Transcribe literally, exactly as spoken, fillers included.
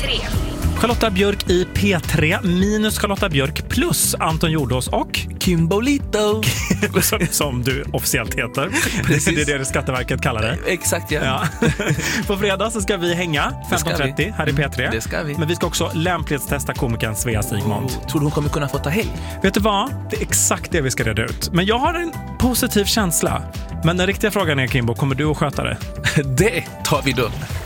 tre. Charlotta Björk i P tre minus Charlotta Björk plus Anton Jordås och Kimbolito. som, som du officiellt heter. Precis. Det är det Skatteverket kallar det. Exakt, ja. Ja. På fredag så ska vi hänga femton trettio här i P tre. Det ska vi. Men vi ska också lämplighetstesta komikern Svea Stigmont. Oh, tror du hon kommer kunna få ta helg? Vet du vad? Det är exakt det vi ska reda ut. Men jag har en positiv känsla. Men den riktiga frågan är, Kimbo, kommer du att sköta det? Det tar vi då.